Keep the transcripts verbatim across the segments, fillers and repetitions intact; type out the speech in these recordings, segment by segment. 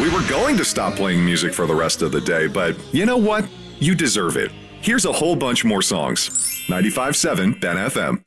We were going to stop playing music for the rest of the day, but you know what? You deserve it. Here's a whole bunch more songs. ninety-five point seven Ben F M.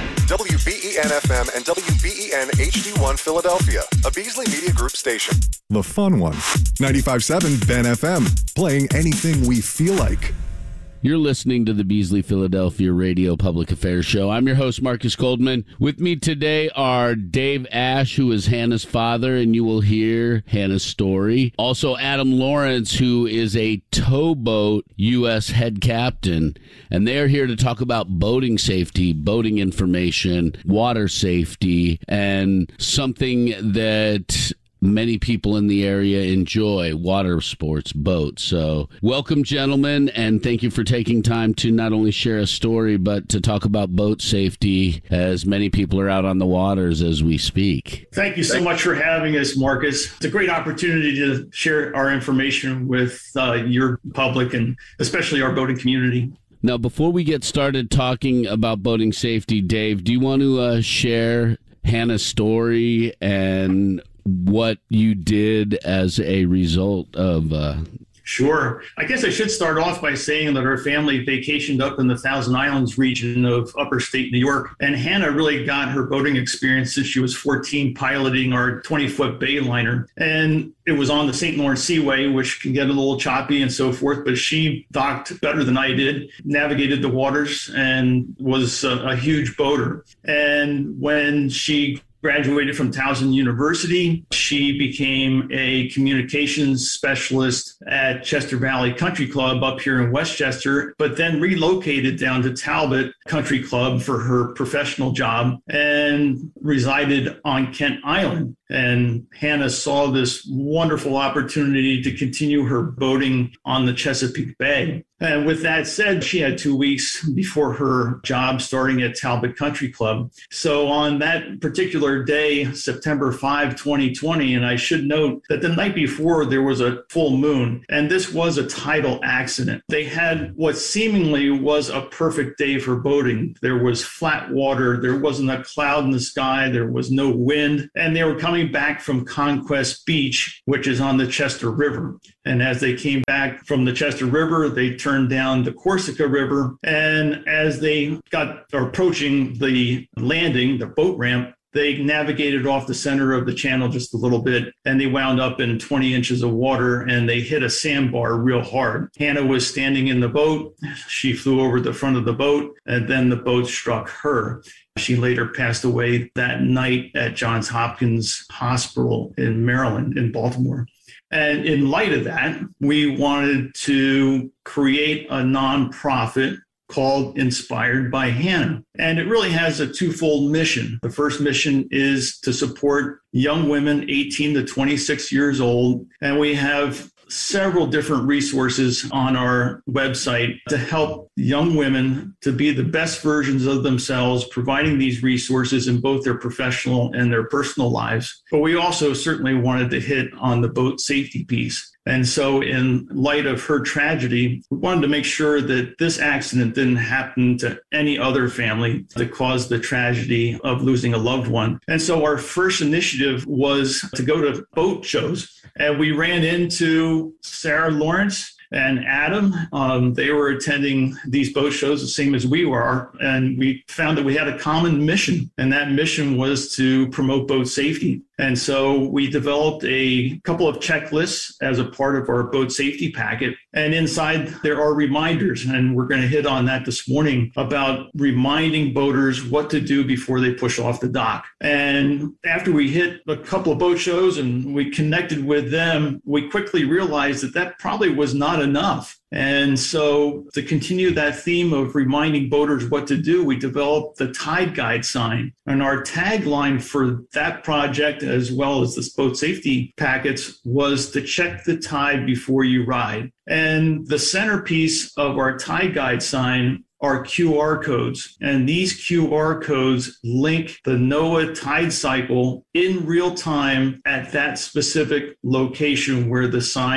W B E N F M and W B E N H D one Philadelphia, a Beasley Media Group station. The fun one. ninety-five point seven Ben F M, playing anything we feel like. You're listening to the Beasley Philadelphia Radio Public Affairs Show. I'm your host, Marcus Goldman. With me today are Dave Ash, who is Hannah's father, and you will hear Hannah's story. Also, Adam Lawrence, who is a towboat U S head captain. And they're here to talk about boating safety, boating information, water safety, and something that many people in the area enjoy, water sports, boats. So welcome, gentlemen, and thank you for taking time to not only share a story, but to talk about boat safety as many people are out on the waters as we speak. Thank you so much for having us, Marcus. It's a great opportunity to share our information with uh, your public and especially our boating community. Now, before we get started talking about boating safety, Dave, do you want to uh, share Hannah's story and what you did as a result of uh Sure. I guess I should start off by saying that our family vacationed up in the Thousand Islands region of upper state New York. And Hannah really got her boating experience since she was fourteen, piloting our twenty-foot Bayliner. And it was on the Saint Lawrence Seaway, which can get a little choppy and so forth. But she docked better than I did, navigated the waters, and was a, a huge boater. And when she graduated from Towson University, she became a communications specialist at Chester Valley Country Club up here in Westchester, but then relocated down to Talbot Country Club for her professional job and resided on Kent Island. And Hannah saw this wonderful opportunity to continue her boating on the Chesapeake Bay. And with that said, she had two weeks before her job starting at Talbot Country Club. So on that particular day, September fifth, twenty twenty, and I should note that the night before there was a full moon, and this was a tidal accident. They had what seemingly was a perfect day for boating. There was flat water, there wasn't a cloud in the sky, there was no wind, and they were coming back from Conquest Beach, which is on the Chester River. And as they came back from the Chester River, they turned down the Corsica River. And as they got approaching the landing, the boat ramp, they navigated off the center of the channel just a little bit, and they wound up in twenty inches of water, and they hit a sandbar real hard. Hannah was standing in the boat. She flew over the front of the boat, and then the boat struck her. She later passed away that night at Johns Hopkins Hospital in Maryland, in Baltimore. And in light of that, we wanted to create a nonprofit called Inspired by Hannah. And it really has a twofold mission. The first mission is to support young women eighteen to twenty-six years old. And we have several different resources on our website to help young women to be the best versions of themselves, providing these resources in both their professional and their personal lives. But we also certainly wanted to hit on the boat safety piece. And so in light of her tragedy, we wanted to make sure that this accident didn't happen to any other family that caused the tragedy of losing a loved one. And so our first initiative was to go to boat shows. And we ran into Sarah Lawrence and Adam. Um, they were attending these boat shows the same as we were, and we found that we had a common mission, and that mission was to promote boat safety. And so we developed a couple of checklists as a part of our boat safety packet. And inside there are reminders, and we're going to hit on that this morning about reminding boaters what to do before they push off the dock. And after we hit a couple of boat shows and we connected with them, we quickly realized that that probably was not enough. And so to continue that theme of reminding boaters what to do, we developed the Tide Guide sign. And our tagline for that project, as well as the boat safety packets, was to check the tide before you ride. And the centerpiece of our Tide Guide sign are Q R codes. And these Q R codes link the NOAA tide cycle in real time at that specific location where the sign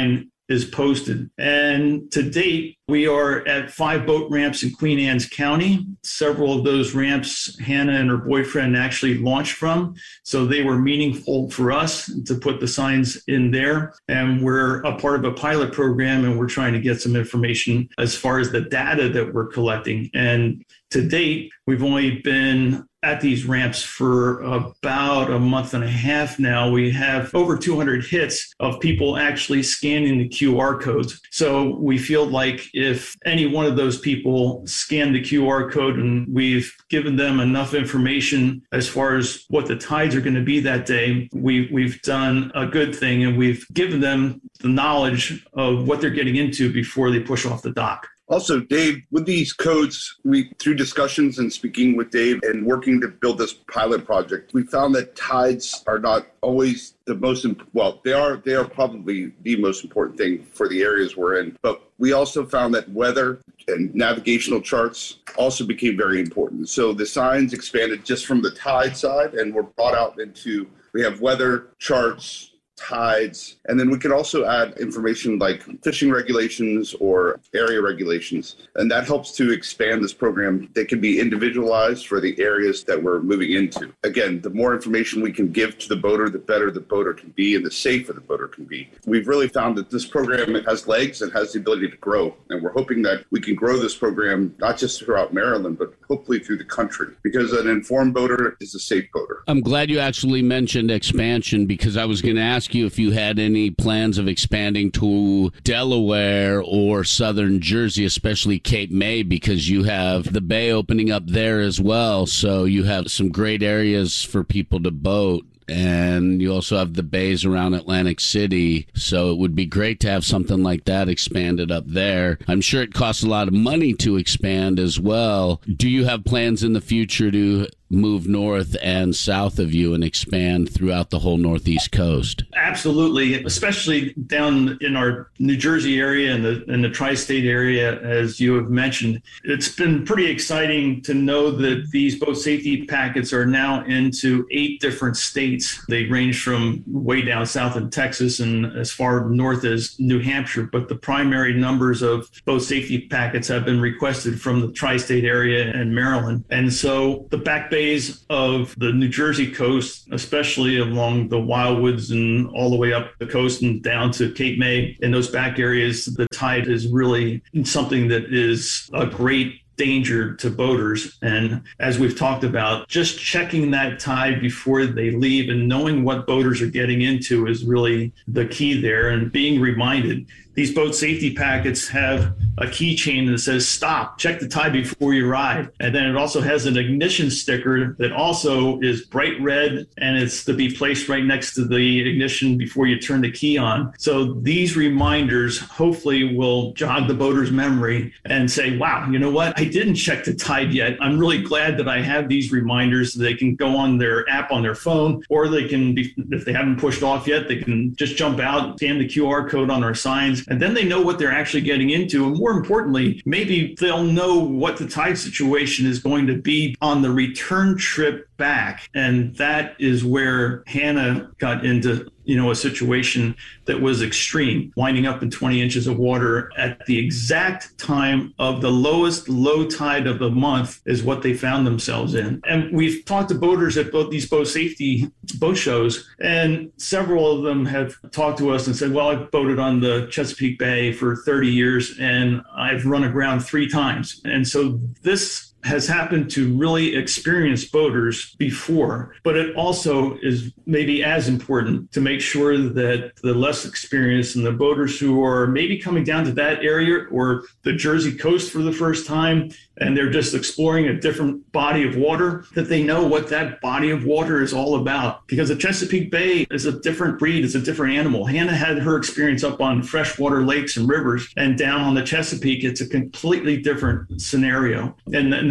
is posted. And to date, we are at five boat ramps in Queen Anne's County. Several of those ramps, Hannah and her boyfriend actually launched from. So they were meaningful for us to put the signs in there. And we're a part of a pilot program, and we're trying to get some information as far as the data that we're collecting. And to date, we've only been at these ramps for about a month and a half now. We have over two hundred hits of people actually scanning the Q R codes. So we feel like if any one of those people scan the Q R code and we've given them enough information as far as what the tides are going to be that day, we, we've done a good thing, and we've given them the knowledge of what they're getting into before they push off the dock. Also, Dave, with these codes, we through discussions and speaking with Dave and working to build this pilot project, we found that tides are not always the most imp- well, they are they are probably the most important thing for the areas we're in. But we also found that weather and navigational charts also became very important. So the signs expanded just from the tide side and were brought out into, we have weather charts, tides, and then we can also add information like fishing regulations or area regulations, and that helps to expand this program. They can be individualized for the areas that we're moving into. Again, the more information we can give to the boater, the better the boater can be and the safer the boater can be. We've really found that this program has legs and has the ability to grow, and we're hoping that we can grow this program not just throughout Maryland, but hopefully through the country, because an informed boater is a safe boater. I'm glad you actually mentioned expansion, because I was going to ask you if you had any plans of expanding to Delaware or southern Jersey, especially Cape May, because you have the bay opening up there as well. So you have some great areas for people to boat. And you also have the bays around Atlantic City. So it would be great to have something like that expanded up there. I'm sure it costs a lot of money to expand as well. Do you have plans in the future to move north and south of you and expand throughout the whole Northeast coast? Absolutely, especially down in our New Jersey area and the, and the tri-state area, as you have mentioned. It's been pretty exciting to know that these boat safety packets are now into eight different states. They range from way down south in Texas and as far north as New Hampshire, but the primary numbers of boat safety packets have been requested from the tri-state area and Maryland. And so the Back Bay of the New Jersey coast, especially along the Wildwoods and all the way up the coast and down to Cape May, in those back areas, the tide is really something that is a great danger to boaters. And as we've talked about, just checking that tide before they leave and knowing what boaters are getting into is really the key there, and being reminded. These boat safety packets have a keychain that says, stop, check the tide before you ride. And then it also has an ignition sticker that also is bright red, and it's to be placed right next to the ignition before you turn the key on. So these reminders hopefully will jog the boater's memory and say, wow, you know what? I didn't check the tide yet. I'm really glad that I have these reminders. They can go on their app on their phone, or they can be, if they haven't pushed off yet, they can just jump out, scan the Q R code on our signs, and then they know what they're actually getting into. And more importantly, maybe they'll know what the tide situation is going to be on the return trip back. And that is where Hannah got into, you know, a situation that was extreme, winding up in twenty inches of water at the exact time of the lowest low tide of the month is what they found themselves in. And we've talked to boaters at both these boat safety boat shows, and several of them have talked to us and said, well, I've boated on the Chesapeake Bay for thirty years and I've run aground three times. And so this has happened to really experienced boaters before, but it also is maybe as important to make sure that the less experienced and the boaters who are maybe coming down to that area or the Jersey coast for the first time, and they're just exploring a different body of water, that they know what that body of water is all about. Because the Chesapeake Bay is a different breed, it's a different animal. Hannah had her experience up on freshwater lakes and rivers, and down on the Chesapeake, it's a completely different scenario. And, and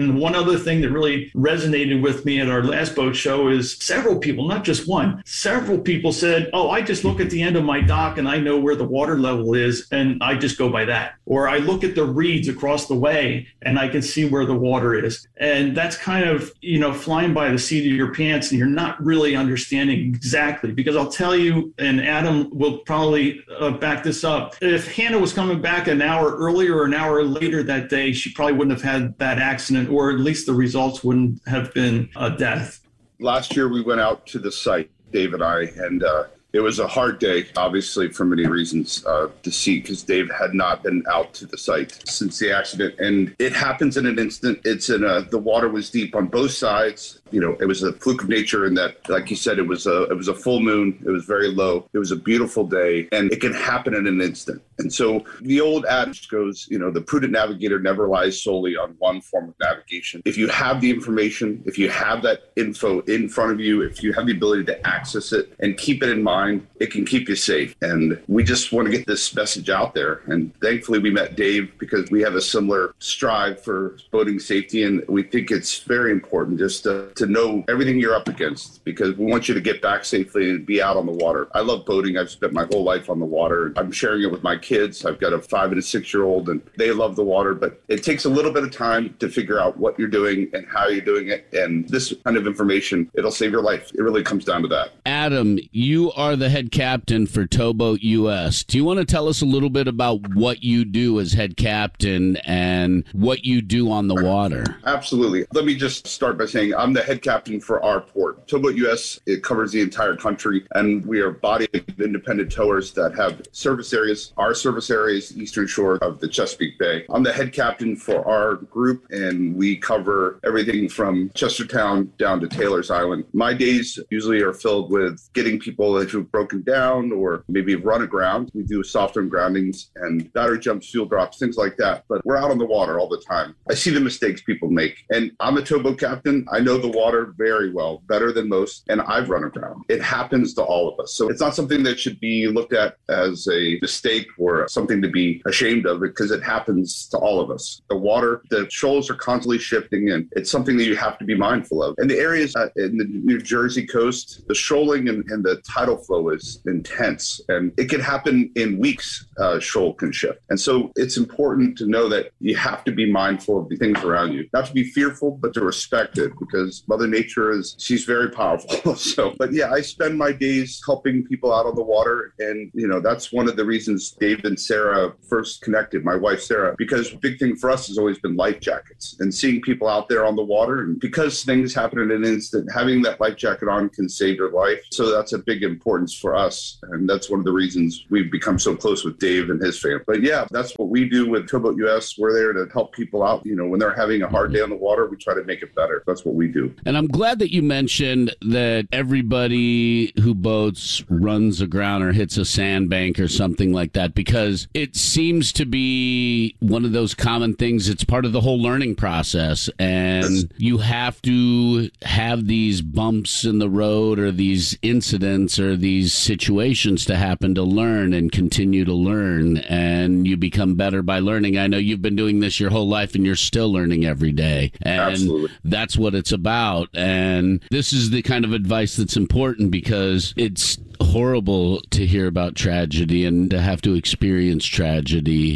And one other thing that really resonated with me at our last boat show is several people, not just one, several people said, oh, I just look at the end of my dock and I know where the water level is and I just go by that. Or I look at the reeds across the way and I can see where the water is. And that's kind of, you know, flying by the seat of your pants and you're not really understanding exactly. Because I'll tell you, and Adam will probably uh, back this up, if Hannah was coming back an hour earlier or an hour later that day, she probably wouldn't have had that accident, or at least the results wouldn't have been a death. Last year we went out to the site, Dave and I, and uh, it was a hard day, obviously, for many reasons uh, to see, because Dave had not been out to the site since the accident. And it happens in an instant. It's in a, the water was deep on both sides. You know, it was a fluke of nature in that, like you said, it was a it was a full moon. It was very low. It was a beautiful day, and it can happen in an instant. And so the old adage goes, you know, the prudent navigator never relies solely on one form of navigation. If you have the information, if you have that info in front of you, if you have the ability to access it and keep it in mind, it can keep you safe. And we just want to get this message out there. And thankfully, we met Dave because we have a similar strive for boating safety, and we think it's very important just to to know everything you're up against, because we want you to get back safely and be out on the water. I love boating. I've spent my whole life on the water. I'm sharing it with my kids. I've got a five and a six year old, and they love the water, but it takes a little bit of time to figure out what you're doing and how you're doing it. And this kind of information, it'll save your life. It really comes down to that. Adam, you are the head captain for Towboat U S. Do you want to tell us a little bit about what you do as head captain and what you do on the water? Absolutely. Let me just start by saying I'm the head captain for our port. Towboat U S, it covers the entire country, and we are a body of independent towers that have service areas. Our service area is the eastern shore of the Chesapeake Bay. I'm the head captain for our group, and we cover everything from Chestertown down to Taylor's Island. My days usually are filled with getting people who've broken down or maybe run aground. We do soft on groundings and battery jumps, fuel drops, things like that. But we're out on the water all the time. I see the mistakes people make, and I'm a towboat captain. I know the water very well, better than most, and I've run aground. It happens to all of us. So it's not something that should be looked at as a mistake or something to be ashamed of, because it happens to all of us. The water, the shoals are constantly shifting, and it's something that you have to be mindful of. And the areas uh, in the New Jersey coast, the shoaling and, and the tidal flow is intense, and it can happen in weeks. Uh, shoal can shift. And so it's important to know that you have to be mindful of the things around you, not to be fearful, but to respect it, because Mother Nature is, she's very powerful. So, but yeah, I spend my days helping people out on the water. And, you know, that's one of the reasons Dave and Sarah first connected, my wife, Sarah, because the big thing for us has always been life jackets and seeing people out there on the water. And because things happen in an instant, having that life jacket on can save your life. So that's a big importance for us. And that's one of the reasons we've become so close with Dave and his family. But yeah, that's what we do with Towboat U S. We're there to help people out. You know, when they're having a hard day on the water, we try to make it better. That's what we do. And I'm glad that you mentioned that everybody who boats runs aground or hits a sandbank or something like that, because it seems to be one of those common things. It's part of the whole learning process, and yes. You have to have these bumps in the road or these incidents or these situations to happen to learn and continue to learn, and you become better by learning. I know you've been doing this your whole life, and you're still learning every day, and Absolutely. That's what it's about. And this is the kind of advice that's important, because it's horrible to hear about tragedy and to have to experience tragedy,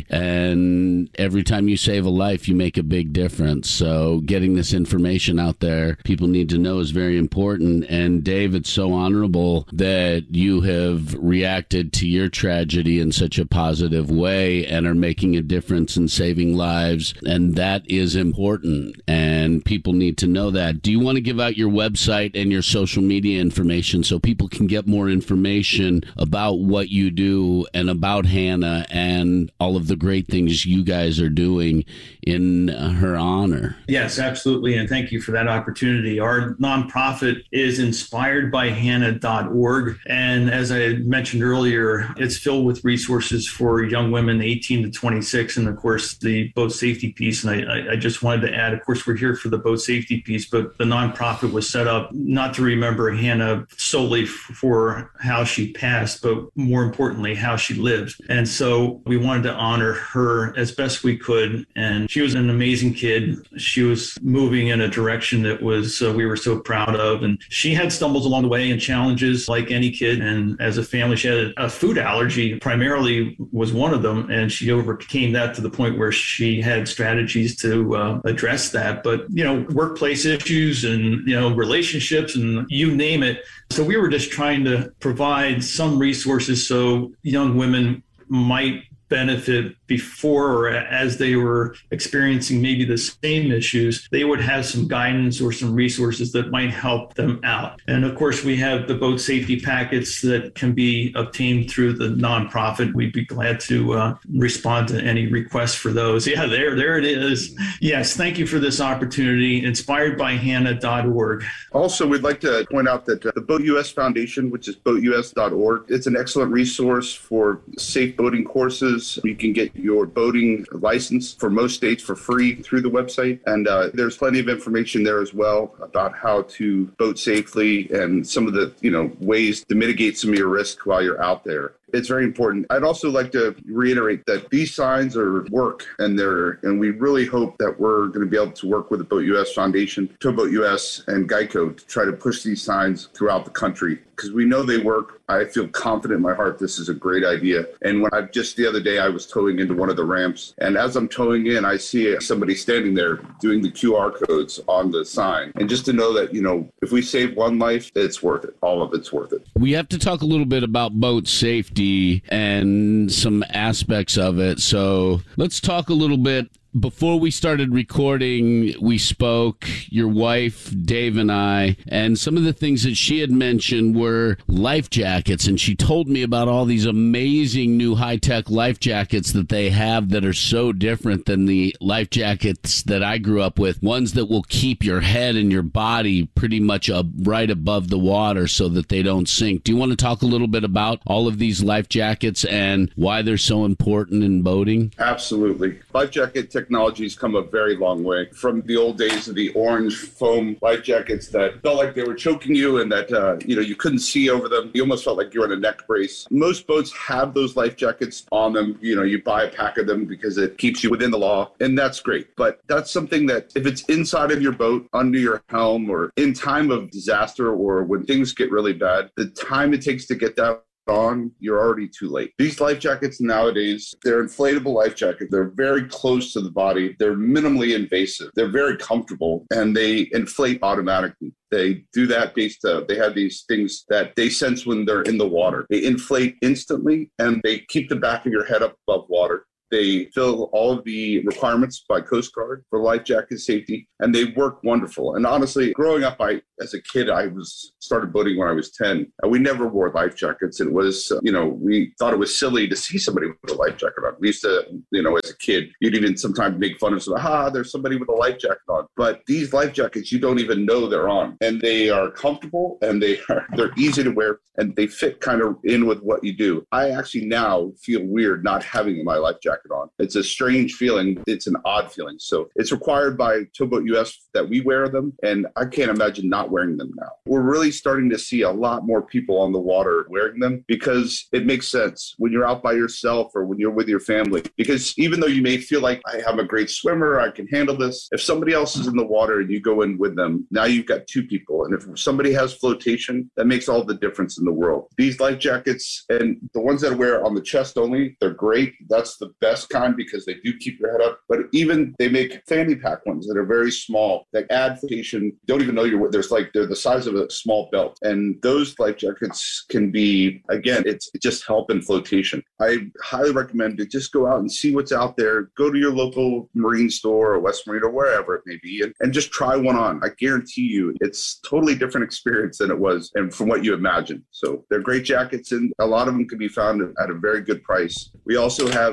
and every time you save a life you make a big difference. So getting this information out there, people need to know, is very important. And Dave, it's so honorable that you have reacted to your tragedy in such a positive way and are making a difference in saving lives, and that is important, and people need to know that. Do you want to give out your website and your social media information so people can get more information information about what you do and about Hannah and all of the great things you guys are doing in her honor? Yes, absolutely. And thank you for that opportunity. Our nonprofit is inspired by hannah dot org. And as I mentioned earlier, it's filled with resources for young women eighteen to twenty-six. And of course, the boat safety piece. And I, I just wanted to add, of course, we're here for the boat safety piece, but the nonprofit was set up not to remember Hannah solely for how she passed, but more importantly, how she lived. And so we wanted to honor her as best we could. And she was an amazing kid. She was moving in a direction that was uh, we were so proud of. And she had stumbles along the way and challenges like any kid. And as a family, she had a food allergy, primarily was one of them. And she overcame that to the point where she had strategies to uh, address that. But, you know, workplace issues and, you know, relationships and you name it. So we were just trying to provide some resources so young women might benefit before or as they were experiencing maybe the same issues, they would have some guidance or some resources that might help them out. And of course, we have the boat safety packets that can be obtained through the nonprofit. We'd be glad to uh, respond to any requests for those. Yeah, there, there it is. Yes, thank you for this opportunity. inspired by hannah dot org. Also, we'd like to point out that uh, the Boat U S Foundation, which is boat u s dot org, it's an excellent resource for safe boating courses. You can get your boating license for most states for free through the website. And uh, there's plenty of information there as well about how to boat safely and some of the, you know, ways to mitigate some of your risk while you're out there. It's very important. I'd also like to reiterate that these signs are work, and they're, and we really hope that we're going to be able to work with the Boat U S Foundation, Towboat U S, and Geico to try to push these signs throughout the country because we know they work. I feel confident in my heart this is a great idea. And when I just the other day, I was towing into one of the ramps, and as I'm towing in, I see somebody standing there doing the Q R codes on the sign. And just to know that, you know, if we save one life, it's worth it. All of it's worth it. We have to talk a little bit about boat safety and some aspects of it. So let's talk a little bit. Before we started recording, we spoke, your wife, Dave, and I, and some of the things that she had mentioned were life jackets. And she told me about all these amazing new high-tech life jackets that they have that are so different than the life jackets that I grew up with, ones that will keep your head and your body pretty much up right above the water so that they don't sink. Do you want to talk a little bit about all of these life jackets and why they're so important in boating? Absolutely. Life jacket technology Technology's come a very long way from the old days of the orange foam life jackets that felt like they were choking you and that uh, you know you couldn't see over them. You almost felt like you were in a neck brace. Most boats have those life jackets on them. You know, you buy a pack of them because it keeps you within the law, and that's great. But that's something that if it's inside of your boat, under your helm, or in time of disaster or when things get really bad, the time it takes to get that on, you're already too late. These life jackets nowadays, they're inflatable life jackets. They're very close to the body. They're minimally invasive. They're very comfortable, and they inflate automatically. They do that based, uh, they have these things that they sense when they're in the water. They inflate instantly, and they keep the back of your head up above water. They fill all of the requirements by Coast Guard for life jacket safety, and they work wonderful. And honestly, growing up, I, as a kid, I was started boating when I was ten. And we never wore life jackets. It was, uh, you know, we thought it was silly to see somebody with a life jacket on. We used to, you know, as a kid, you'd even sometimes make fun of somebody, ha, there's somebody with a life jacket on. But these life jackets, you don't even know they're on. And they are comfortable, and they are, they're easy to wear, and they fit kind of in with what you do. I actually now feel weird not having my life jacket on. It's a strange feeling. It's an odd feeling. So it's required by Towboat U S that we wear them, and I can't imagine not wearing them now. We're really starting to see a lot more people on the water wearing them because it makes sense when you're out by yourself or when you're with your family. Because even though you may feel like I am a great swimmer, I can handle this, if somebody else is in the water and you go in with them, now you've got two people. And if somebody has flotation, that makes all the difference in the world. These life jackets, and the ones that I wear on the chest only, they're great. That's the best kind because they do keep your head up. But even they make fanny pack ones that are very small that add flotation. Don't even know you're there's like they're the size of a small belt. And those life jackets can be, again, it's it just help in flotation. I highly recommend to just go out and see what's out there. Go to your local marine store or West Marine or wherever it may be, and, and just try one on. I guarantee you it's totally different experience than it was and from what you imagine. So they're great jackets, and a lot of them can be found at a very good price. We also have through the Boat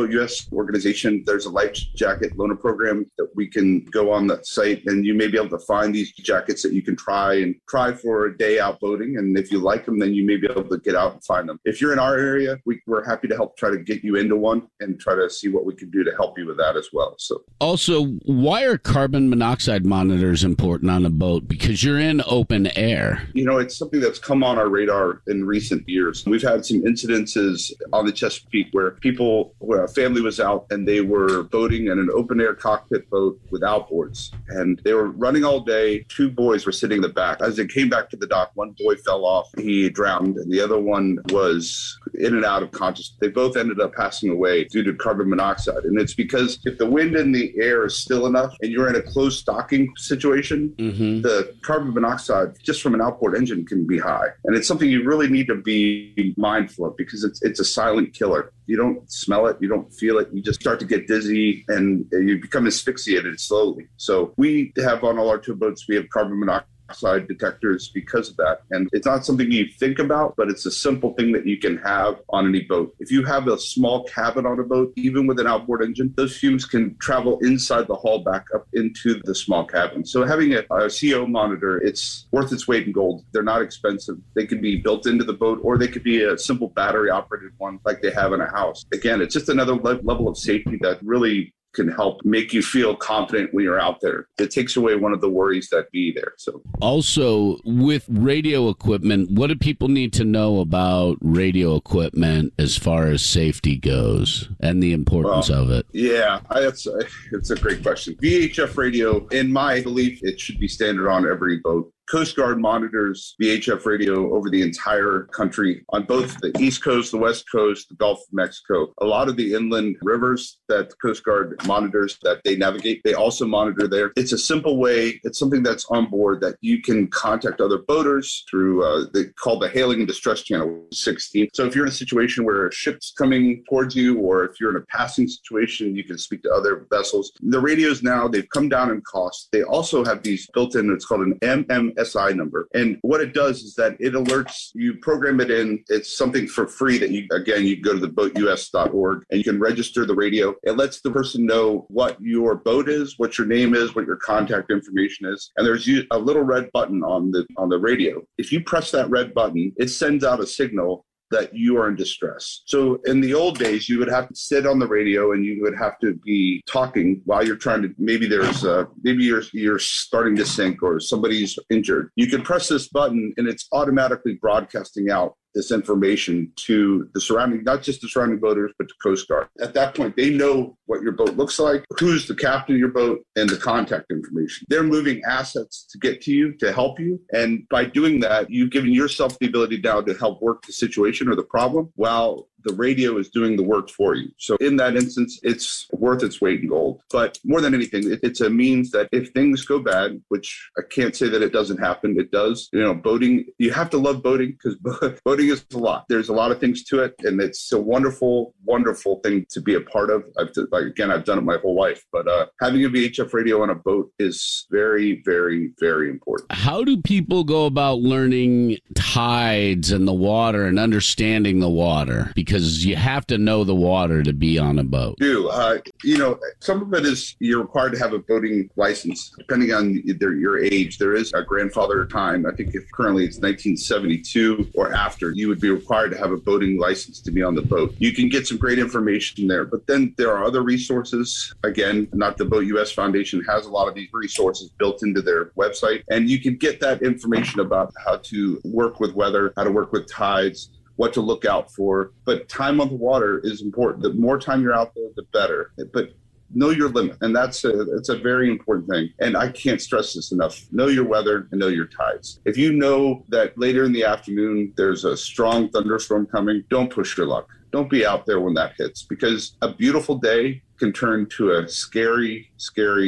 Boat U S organization, there's a life jacket loaner program that we can go on the site, and you may be able to find these jackets that you can try and try for a day out boating. And if you like them, then you may be able to get out and find them. If you're in our area, we, we're happy to help try to get you into one and try to see what we can do to help you with that as well. So, also, why are carbon monoxide monitors important on a boat? Because you're in open air. You know, it's something that's come on our radar in recent years. We've had some incidences on the Chesapeake where people, where a family was out and they were boating in an open air cockpit boat with outboards, and they were running all day. Two boys were sitting in the back. As they came back to the dock, one boy fell off, he drowned, and the other one was in and out of consciousness. They both ended up passing away due to carbon monoxide. And it's because if the wind in the air is still enough and you're in a closed stocking situation, mm-hmm. the carbon monoxide just from an outboard engine can be high. And it's something you really need to be mindful of, because it's it's a silent killer. You don't smell it, you don't feel it, you just start to get dizzy and you become asphyxiated slowly. So we have on all our tow boats, we have carbon monoxide monoxide detectors because of that. And it's not something you think about, but it's a simple thing that you can have on any boat. If you have a small cabin on a boat, even with an outboard engine, those fumes can travel inside the hull back up into the small cabin. So having a, a C O monitor, it's worth its weight in gold. They're not expensive. They can be built into the boat, or they could be a simple battery operated one like they have in a house. Again, it's just another le- level of safety that really can help make you feel confident when you're out there. It takes away one of the worries that be there. So also with radio equipment, what do people need to know about radio equipment as far as safety goes and the importance well, of it? Yeah, that's a, it's a great question. V H F radio, in my belief, it should be standard on every boat. Coast Guard monitors V H F radio over the entire country on both the East Coast, the West Coast, the Gulf of Mexico. A lot of the inland rivers that the Coast Guard monitors that they navigate, they also monitor there. It's a simple way. It's something that's on board that you can contact other boaters through, uh, they call the Hailing and Distress Channel sixteen. So if you're in a situation where a ship's coming towards you, or if you're in a passing situation, you can speak to other vessels. The radios now, they've come down in cost. They also have these built in, it's called an M M S I number. And what it does is that it alerts, you program it in, it's something for free that you, again, you go to the boat U S dot org and you can register the radio. It lets the person know what your boat is, what your name is, what your contact information is. And there's a little red button on the on the radio. If you press that red button, it sends out a signal that you are in distress. So in the old days, you would have to sit on the radio and you would have to be talking while you're trying to, maybe there's uh maybe you're you're starting to sink or somebody's injured. You can press this button and it's automatically broadcasting out this information to the surrounding, not just the surrounding boaters, but to Coast Guard. At that point, they know what your boat looks like, who's the captain of your boat, and the contact information. They're moving assets to get to you, to help you. And by doing that, you've given yourself the ability now to help work the situation or the problem while the radio is doing the work for you. So in that instance, it's worth its weight in gold. But more than anything, it, it's a means that if things go bad, which I can't say that it doesn't happen, it does. You know, boating, you have to love boating because boating is a lot. There's a lot of things to it, and it's a wonderful, wonderful thing to be a part of. I've, like, again, I've done it my whole life, but uh, having a V H F radio on a boat is very, very, very important. How do people go about learning tides and the water and understanding the water? Because Because you have to know the water to be on a boat. Do uh, you know, some of it is you're required to have a boating license, depending on either your age. There is a grandfather time. I think if currently it's nineteen seventy-two or after, you would be required to have a boating license to be on the boat. You can get some great information there, but then there are other resources. Again, not the Boat U S Foundation has a lot of these resources built into their website, and you can get that information about how to work with weather, how to work with tides, what to look out for. But time on the water is important. The more time you're out there, the better. But know your limit. And that's a, it's a very important thing. And I can't stress this enough. Know your weather and know your tides. If you know that later in the afternoon, there's a strong thunderstorm coming, don't push your luck. Don't be out there when that hits, because a beautiful day can turn to a scary, scary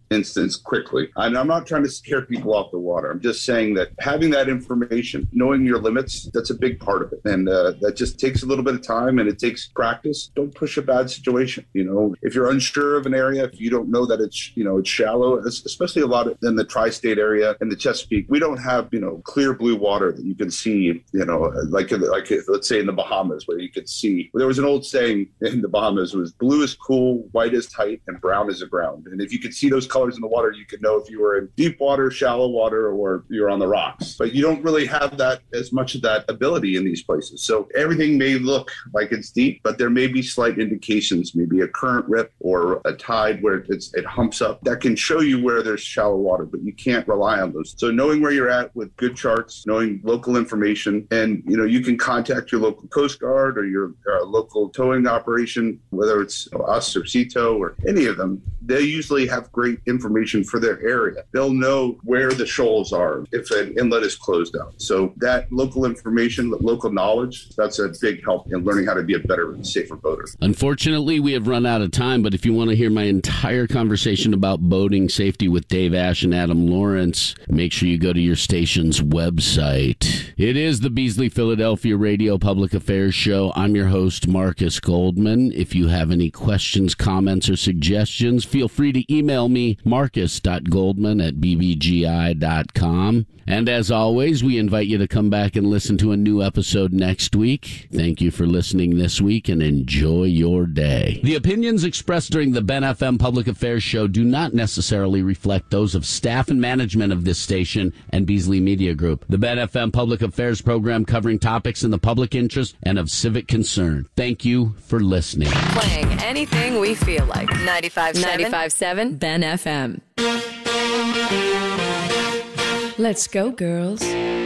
instance quickly. And I'm not trying to scare people off the water. I'm just saying that having that information, knowing your limits, that's a big part of it. And uh, that just takes a little bit of time and it takes practice. Don't push a bad situation. You know, if you're unsure of an area, if you don't know that it's, you know, it's shallow, especially a lot of, in the tri-state area and the Chesapeake, we don't have, you know, clear blue water that you can see, you know, like, like let's say in the Bahamas where you could see. There was an old saying in the Bahamas was blue is cool, white is tight, and brown is the ground. And if you could see those colors in the water, you could know if you were in deep water, shallow water, or you're on the rocks. But you don't really have that as much of that ability in these places. So everything may look like it's deep, but there may be slight indications, maybe a current rip or a tide where it's, it humps up that can show you where there's shallow water, but you can't rely on those. So knowing where you're at with good charts, knowing local information, and you know you can contact your local Coast Guard or your uh, local towing operation, whether it's you know, us or Sea Tow or any of them. They usually have great information for their area. They'll know where the shoals are if an inlet is closed out. So that local information, local knowledge, that's a big help in learning how to be a better and safer boater. Unfortunately, we have run out of time, but if you want to hear my entire conversation about boating safety with Dave Ash and Adam Lawrence, make sure you go to your station's website. It is the Beasley Philadelphia Radio Public Affairs Show. I'm your host, Marcus Goldman. If you have any questions, comments, or suggestions, feel free to email me, marcus dot goldman at b b g i dot com. And as always, we invite you to come back and listen to a new episode next week. Thank you for listening this week and enjoy your day. The opinions expressed during the Ben F M Public Affairs Show do not necessarily reflect those of staff and management of this station and Beasley Media Group. The Ben F M Public Affairs program covering topics in the public interest and of civic concern. Thank you for listening. Playing anything we feel like. ninety-five point seven Ben F M. Let's go, girls.